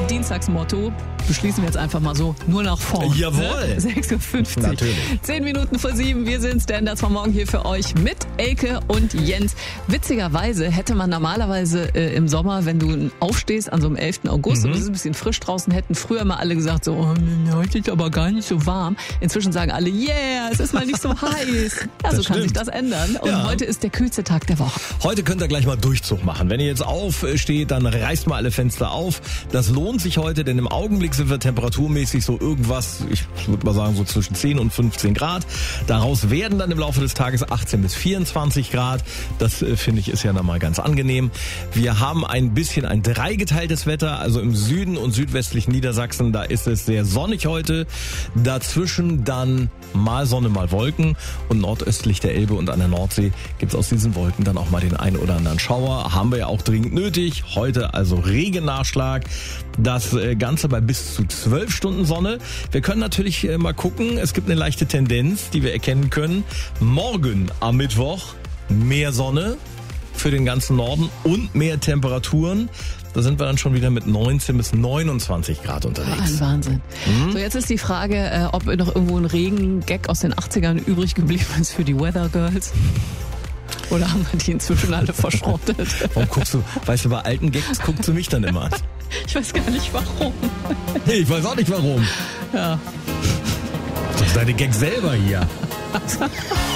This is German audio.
Dienstagsmotto beschließen wir jetzt einfach mal so, nur nach vorn. Jawohl. 6.50 Uhr. Natürlich. 10 Minuten vor 7. Wir sind Standards von morgen hier für euch mit Elke und Jens. Witzigerweise hätte man normalerweise im Sommer, wenn du aufstehst an so einem 11. August und es ist ein bisschen frisch draußen, hätten früher mal alle gesagt so, oh, heute ist aber gar nicht so warm. Inzwischen sagen alle, yeah, es ist mal nicht so heiß. Ja, so kann sich das ändern. Und heute ist der kühlste Tag der Woche. Heute könnt ihr gleich mal Durchzug machen. Wenn ihr jetzt aufsteht, dann reißt mal alle Fenster auf. Das lohnt sich heute, denn im Augenblick sind wir temperaturmäßig so irgendwas, ich würde mal sagen so zwischen 10 und 15 Grad. Daraus werden dann im Laufe des Tages 18 bis 24 Grad. Das finde ich ist ja dann mal ganz angenehm. Wir haben ein bisschen ein dreigeteiltes Wetter, also im Süden und südwestlichen Niedersachsen, da ist es sehr sonnig heute. Dazwischen dann mal Sonne, mal Wolken und nordöstlich der Elbe und an der Nordsee gibt es aus diesen Wolken dann auch mal den einen oder anderen Schauer. Haben wir ja auch dringend nötig. Heute also Regennachschlag. Das Ganze bei bis zu 12 Stunden Sonne. Wir können natürlich mal gucken. Es gibt eine leichte Tendenz, die wir erkennen können. Morgen am Mittwoch mehr Sonne für den ganzen Norden und mehr Temperaturen. Da sind wir dann schon wieder mit 19 bis 29 Grad unterwegs. Ein Wahnsinn. So, jetzt ist die Frage, ob noch irgendwo ein Regengag aus den 80ern übrig geblieben ist für die Weather Girls. Oder haben wir die inzwischen alle verschrottet? Warum guckst du, weißt du, bei alten Gags guckst du mich dann immer an? Ich weiß gar nicht warum. Nee, ich weiß auch nicht warum. Ja. Das ist deine Gag selber hier.